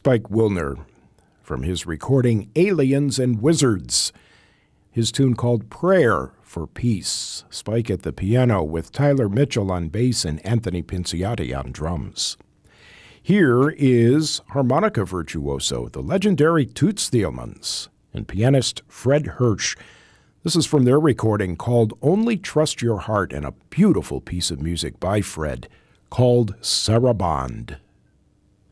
Spike Wilner from his recording Aliens and Wizards. His tune called Prayer for Peace. Spike at the piano with Tyler Mitchell on bass and Anthony Pinciotti on drums. Here is harmonica virtuoso, the legendary Toots Thielemans, and pianist Fred Hirsch. This is from their recording called Only Trust Your Heart, and a beautiful piece of music by Fred called Saraband.